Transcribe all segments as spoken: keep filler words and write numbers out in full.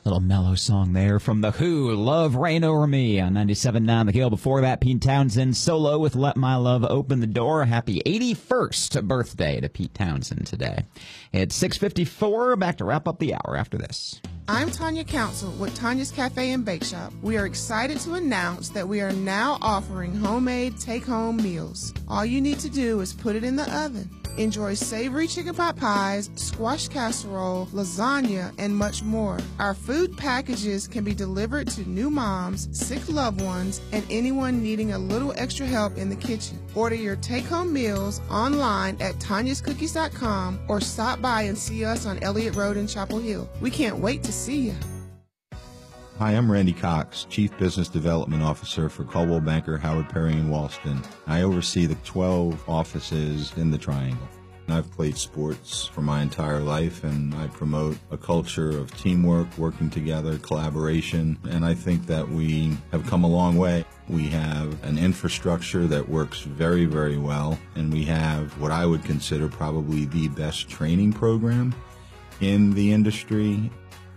Little mellow song there from The Who, Love Reign Over Me on ninety-seven point nine The Hill. Before that, Pete Townsend solo with Let My Love Open the Door. Happy eighty-first birthday to Pete Townsend today. It's six fifty-four, back to wrap up the hour after this. I'm Tanya Council with Tanya's Cafe and Bake Shop. We are excited to announce that we are now offering homemade take-home meals. All you need to do is put it in the oven. Enjoy savory chicken pot pies, squash casserole, lasagna, and much more. Our food packages can be delivered to new moms, sick loved ones, and anyone needing a little extra help in the kitchen. Order your take-home meals online at tanyas cookies dot com or stop by and see us on Elliott Road in Chapel Hill. We can't wait to see you. Hi, I'm Randy Cox, Chief Business Development Officer for Coldwell Banker, Howard Perry, and Walston. I oversee the twelve offices in the Triangle. I've played sports for my entire life, and I promote a culture of teamwork, working together, collaboration, and I think that we have come a long way. We have an infrastructure that works very, very well, and we have what I would consider probably the best training program in the industry.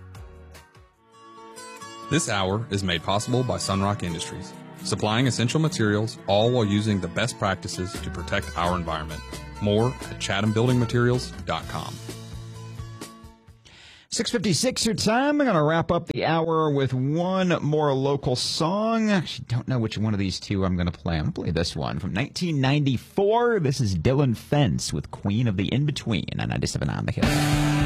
This hour is made possible by Sunrock Industries, supplying essential materials, all while using the best practices to protect our environment. More at chatham building materials dot com. six fifty-six your time. I'm going to wrap up the hour with one more local song. I actually don't know which one of these two I'm going to play. I'm going to play this one from nineteen ninety-four. This is Dylan Fence with Queen of the In-Between on ninety-seven point nine The Hill.